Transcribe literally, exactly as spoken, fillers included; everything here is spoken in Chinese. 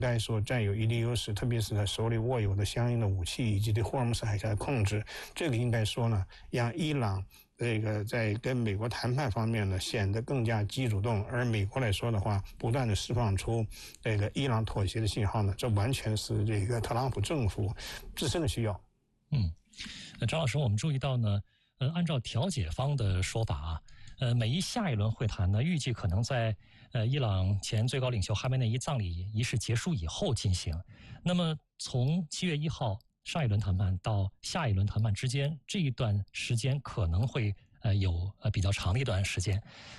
该说占有一定优势，特别是他手里握有的相应的武器以及对霍尔木兹海峡的控制，这个应该说呢，让伊朗这个在跟美国谈判方面呢显得更加积极主动，而美国来说的话，不断的释放出这个伊朗妥协的信号呢，这完全是这个特朗普政府自身的需要。 嗯，那张老师，我们注意到呢，呃，按照调解方的说法啊，呃，美伊下一轮会谈呢，预计可能在呃伊朗前最高领袖哈梅内伊葬礼仪式结束以后进行。那么从七月一号上一轮谈判到下一轮谈判之间，这一段时间可能会呃有呃比较长的一段时间。